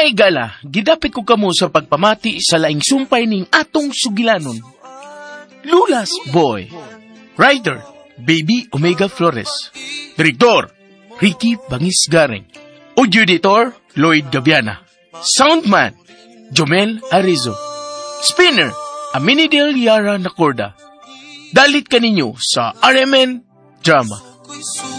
May gala, gidapit ko kamo sa pagpamati sa laing sumpay ning atong sugilanon. Lulas Boy. Writer, Baby Omega Flores. Direktor, Ricky Bangisgaring. Audio editor, Lloyd Gaviana. Soundman, Jomel Arizo. Spinner, Aminidel Yara Nacorda. Dalit kaninyo sa RMN Drama.